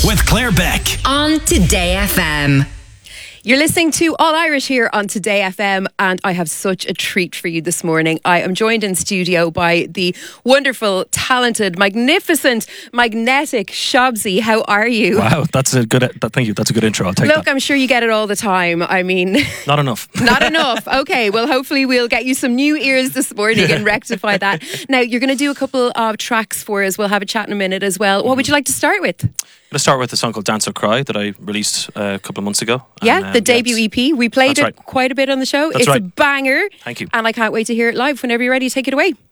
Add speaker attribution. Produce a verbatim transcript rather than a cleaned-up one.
Speaker 1: with Claire Beck
Speaker 2: on Today F M.
Speaker 3: You're listening to All Irish here on Today F M, and I have such a treat for you this morning. I am joined in studio by the wonderful, talented, magnificent, magnetic Shabzy. How are you?
Speaker 4: Wow, that's a good. Thank you. That's a good intro. I'll take
Speaker 3: Look,
Speaker 4: that.
Speaker 3: I'm sure you get it all the time. I mean,
Speaker 4: not enough.
Speaker 3: Not enough. Okay, well, hopefully we'll get you some new ears this morning and rectify that. Now, you're going to do a couple of tracks for us. We'll have a chat in a minute as well. What would you like to start with?
Speaker 4: I'm going to start with a song called Dance or Cry that I released uh, a couple of months ago.
Speaker 3: Yeah,
Speaker 4: and, um,
Speaker 3: the debut
Speaker 4: yeah,
Speaker 3: E P. We played
Speaker 4: That's
Speaker 3: it
Speaker 4: right.
Speaker 3: quite a bit on the show.
Speaker 4: That's
Speaker 3: it's
Speaker 4: right.
Speaker 3: a banger.
Speaker 4: Thank you.
Speaker 3: And I can't wait to hear it live. Whenever you're ready, take it away.